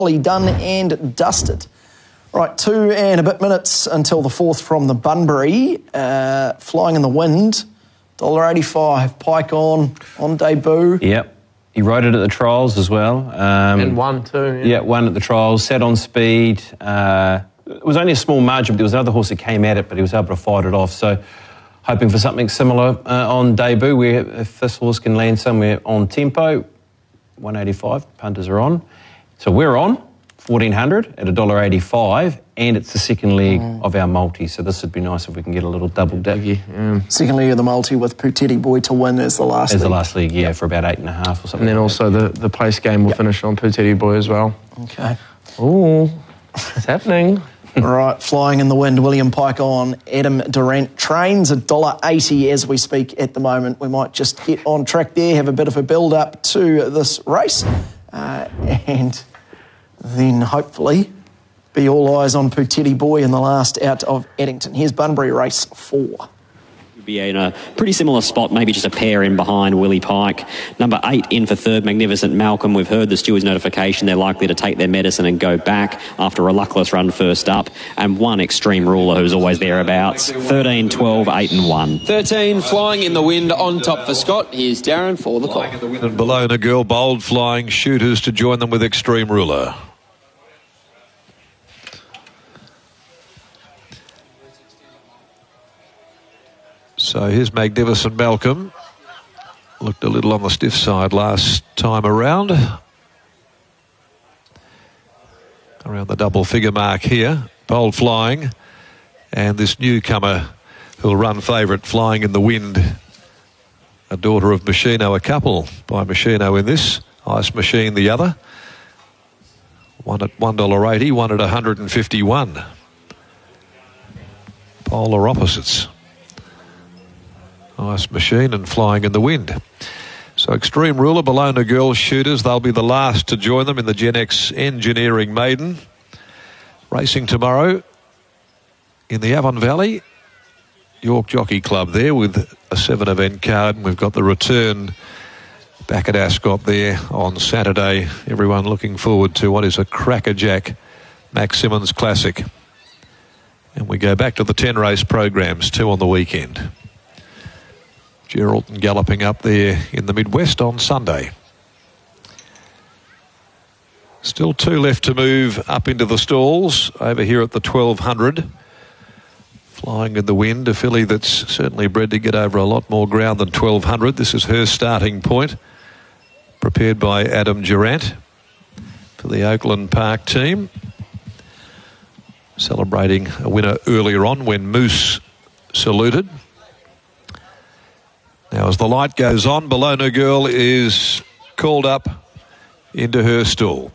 done and dusted. Right, 2 and a bit minutes until the fourth from the Bunbury. Flying in the Wind, $1.85. Pike on debut. Yep. He rode it at the trials as well. And won too. Yeah, won at the trials, sat on speed. It was only a small margin, but there was another horse that came at it, but he was able to fight it off. So hoping for something similar on debut, where if this horse can land somewhere on tempo, 185, punters are on. So we're on 1,400 at $1.85, and it's the second leg of our multi. So this would be nice if we can get a little double dip. Second leg of the multi with Puteri Boy to win as the last leg. As the last leg, yeah, for about 8.5 or something. And then also the place game will finish on Puteri Boy as well. Okay. Ooh, it's happening. Right, Flying in the Wind, William Pike on. Adam Durant trains $1.80 as we speak at the moment. We might just get on track there, have a bit of a build-up to this race, and then hopefully be all eyes on Puteri Boy in the last out of Addington. Here's Bunbury race 4. Be in a pretty similar spot, maybe just a pair in behind Willie Pike. Number 8 in for third, Magnificent Malcolm. We've heard the stewards' notification. They're likely to take their medicine and go back after a luckless run first up. And 1 Extreme Ruler, who's always thereabouts. 13, 12, 8 and 1. 13, Flying in the Wind on top for Scott. Here's Darren for the call. And Bologna Girl, bold flying shooters to join them with Extreme Ruler. So here's Magnificent Malcolm. Looked a little on the stiff side last time around. Around the double figure mark here. Bold flying. And this newcomer who'll run favourite, Flying in the Wind. A daughter of Machino, a couple by Machino in this. Ice Machine the other. One at $1.80, one at $151. Polar opposites. Ice Machine and Flying in the Wind. So Extreme Ruler, Bologna Girl shooters, they'll be the last to join them in the Gen X Engineering Maiden. Racing tomorrow in the Avon Valley. York Jockey Club there with a 7-event card. And we've got the return back at Ascot there on Saturday. Everyone looking forward to what is a crackerjack Max Simmons Classic. And we go back to the 10 race programs, 2 on the weekend. Geraldton galloping up there in the Midwest on Sunday. Still 2 left to move up into the stalls over here at the 1,200. Flying in the Wind, a filly that's certainly bred to get over a lot more ground than 1,200. This is her starting point, prepared by Adam Durant for the Oakland Park team. Celebrating a winner earlier on when Moose saluted. Now, as the light goes on, Bologna Girl is called up into her stall.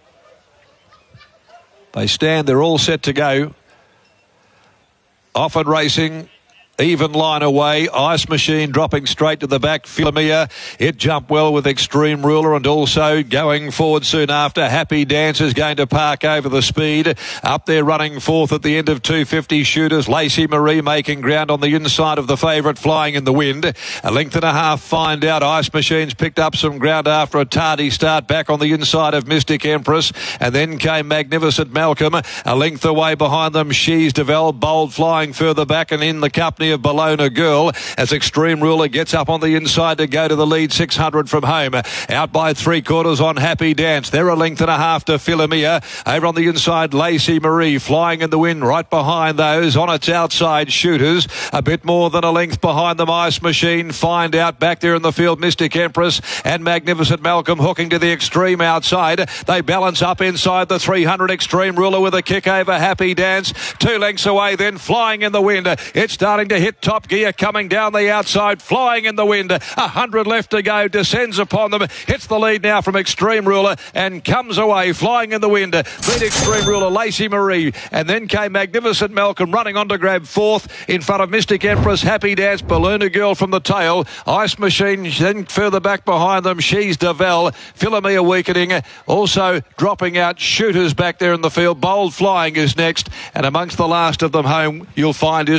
They stand, they're all set to go. Off and racing. Even line away. Ice Machine dropping straight to the back. Philomia, it jumped well with Extreme Ruler, and also going forward soon after. Happy Dance is going to park over the speed. Up there running fourth at the end of 250 shooters. Lacey Marie making ground on the inside of the favourite, Flying in the Wind. 1.5 lengths find out. Ice Machine's picked up some ground after a tardy start back on the inside of Mystic Empress. And then came Magnificent Malcolm. 1 length away behind them. She's Devel, bold flying further back, and in the company of Bologna Girl as Extreme Ruler gets up on the inside to go to the lead, 600 from home. Out by 3/4 on Happy Dance. They're 1.5 lengths to Philomia. Over on the inside, Lacey Marie, Flying in the Wind right behind those. On its outside, shooters a bit more than 1 length behind them. Ice Machine, Find Out back there in the field. Mystic Empress and Magnificent Malcolm hooking to the extreme outside. They balance up inside the 300. Extreme Ruler with a kick over Happy Dance. 2 lengths away then, Flying in the Wind. It's starting to hit top gear, coming down the outside. Flying in the Wind. 100 left to go. Descends upon them. Hits the lead now from Extreme Ruler and comes away. Flying in the Wind. Beat Extreme Ruler, Lacey Marie. And then came Magnificent Malcolm running on to grab fourth in front of Mystic Empress, Happy Dance, Bologna Girl from the tail. Ice Machine then further back behind them. She's Devel. Philomia weakening. Also dropping out. Shooters back there in the field. Bold Flying is next. And amongst the last of them home, you'll find is